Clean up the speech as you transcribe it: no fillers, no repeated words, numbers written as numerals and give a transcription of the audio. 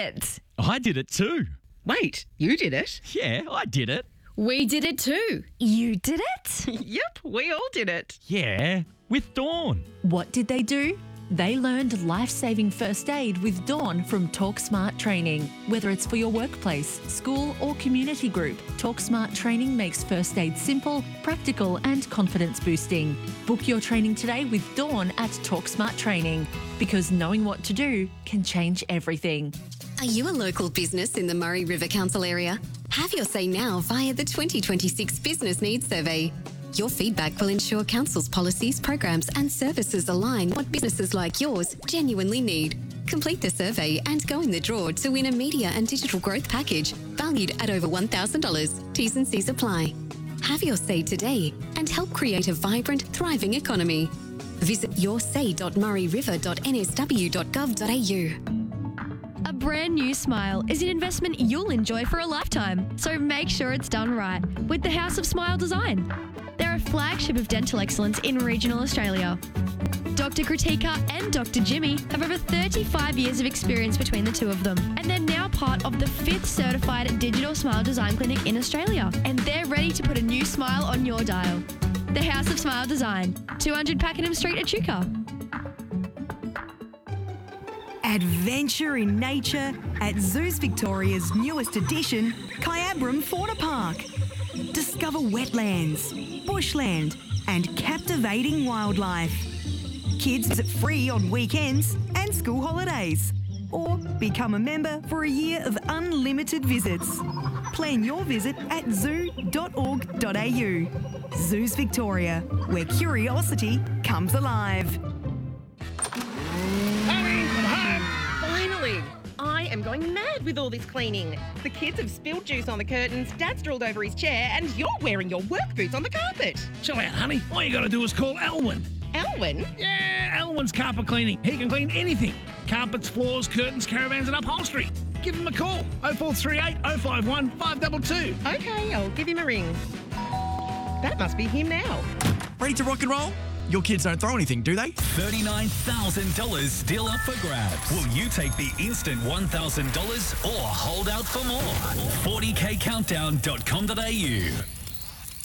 it. I did it too. Wait, you did it? Yeah, I did it. We did it too. You did it? Yep, we all did it. Yeah, with Dawn. What did they do? They learned life-saving first aid with Dawn from TalkSmart Training. Whether it's for your workplace, school or community group, TalkSmart Training makes first aid simple, practical and confidence-boosting. Book your training today with Dawn at TalkSmart Training, because knowing what to do can change everything. Are you a local business in the Murray River Council area? Have your say now via the 2026 Business Needs Survey. Your feedback will ensure Council's policies, programs and services align what businesses like yours genuinely need. Complete the survey and go in the draw to win a media and digital growth package valued at over $1,000. T's and C's apply. Have your say today and help create a vibrant, thriving economy. Visit yoursay.murrayriver.nsw.gov.au. A brand new smile is an investment you'll enjoy for a lifetime, so make sure it's done right with the House of Smile Design. They're a flagship of dental excellence in regional Australia. Dr. Kritika and Dr. Jimmy have over 35 years of experience between the two of them, and they're now part of the 5th certified digital smile design clinic in Australia, and they're ready to put a new smile on your dial. The House of Smile Design, 200 Pakenham Street, Echuca. Adventure in nature at Zoos Victoria's newest addition, Kyabram Fauna Park. Discover wetlands, bushland and captivating wildlife. Kids visit free on weekends and school holidays. Or become a member for a year of unlimited visits. Plan your visit at zoo.org.au. Zoos Victoria, where curiosity comes alive. Honey, I'm home. Finally. I am going mad with all this cleaning. The kids have spilled juice on the curtains, Dad's drooled over his chair, and you're wearing your work boots on the carpet. Chill out, honey. All you got to do is call Elwyn. Elwyn? Yeah, Elwyn's carpet cleaning. He can clean anything. Carpets, floors, curtains, caravans and upholstery. Give him a call. 0438 051 522. Okay, I'll give him a ring. That must be him now. Ready to rock and roll? Your kids don't throw anything, do they? $39,000 still up for grabs. Will you take the instant $1,000 or hold out for more? 40kcountdown.com.au